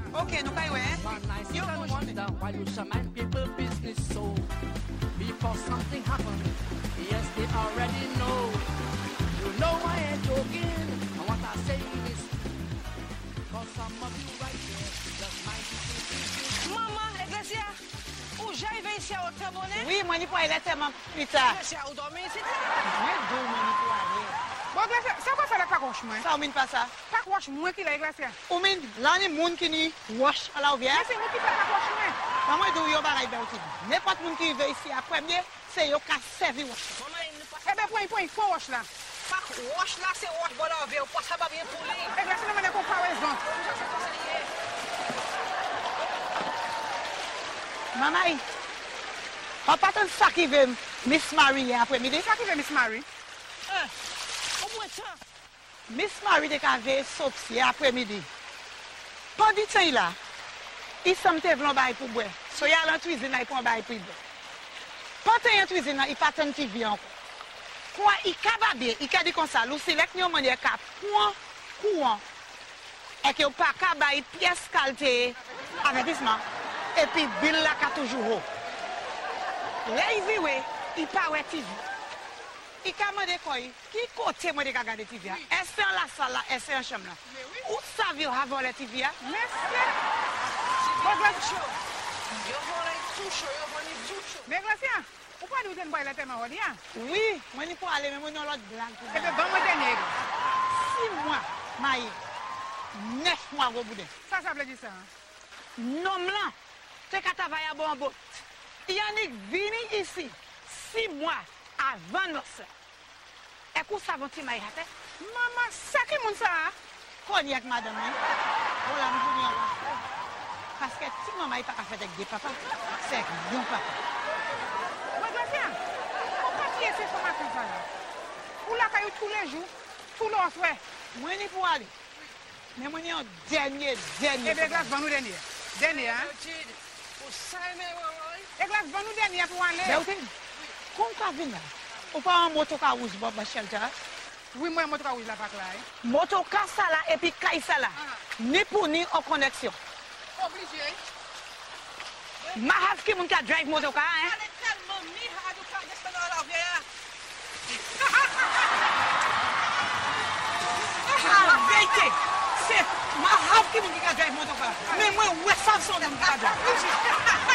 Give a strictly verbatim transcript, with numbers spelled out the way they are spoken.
Ok, nou kay we. One night sit and wonder why you should mind people business so. Before something happens, yes, they already know. You know I ain't joking, and what I say is, cause some of you right there just might be thinking. Maman, Iglesia, ou j'arrive ici à votre bonnet? Oui, mwen ni pou ale teman plus tard. Iglesia, ou dormi ici? Mwen do mwen ni pou ale. Bon, Iglesia, sa kwa fè la pak wash mwen? Sa ou min pa sa? Pak wash mwen ki la, Iglesia. Ou min, lan ni moun ki ni wash ala ou vye? Mwen se mwen ki fè pak wash mwen. Maman do yo baray be ou ti. N'importe moun ki ve ici a premier, c'est yo ka servi wash. Maman, il ne passe Eh ben, point, point, fò wash la. pas wash là, c'est wash bon la vie, ou pas ça va bien pour lui. Iglesia, nan mwen e komparaison. Maman, on pas ça qui veut Miss Marie après-midi. Sa ki ve Miss Mary? Hein? Au moins ça. Miss Marie de ka ve sorti après-midi. Pendant temps là, il s'en te vlon bay pour boire. So y a la cuisine là, il prend bay pour boire. Pendant en cuisine là, il pas tant T V encore. Quoi, il capable, il ka dit comme ça, l'ou select yon manière ka point courant. Et que pas ka bay pièce qualité avertissement. Et puis bill là ka toujours haut. Lazy way, il pas ouais T V. Il ka mande quoi? Qui côté moi de ka regarder T V? Est-ce dans la salle là, est-ce en chambre là? Où ça veut avoir la T V? Mese. Bon, Iglesia. Yo vole tout chaud, yo vole tout chaud. Mais Iglesia, ou pa di ou ten boy la teman wadi ya? Oui, moi ni pour aller mais moi non l'autre blague. Eh ben, ban mwen denye. Six mois, maïe. Neuf mois au bout de. Sa sa vle di sa? Nom là, c'est qu'à travailler à bon bout. Yannick vini ici six mois avant nos. Et qu'on savent ti maïe hate? Maman, sa ki moun sa? Koni avec madame. Voilà, nous venons. Parce que si maman n'est pas fait avec des papas, c'est avec bon papa. Bon, Iglesia, ou pa ki ese formasyon sa la? Ou la kayou tous les jours, tout l'os, ouais. Moi ni pour aller. Mais moi ni en dernier, dernier. Eh ben, Iglesia, ban nou denye. Denye, hein? Yo tid, ou sa me wawoy. Iglesia, ban nou denye pou Mais ale. vous savez, comme ça vient là, ou pas un motocar rouge, Bob Shelter. Oui, mwen moto ka ouj la pak la, eh. Motocar ça là et puis caille ça là. Ni pour ni en connexion. Obligé. Ma have qui moun ka drive motocar, hein? Ale tellement mi ha du pas de dans la vie. La vérité, c'est ma have qui moun ki ka drive motocar. Mais moi, ouais, ça son moun ki ka drive.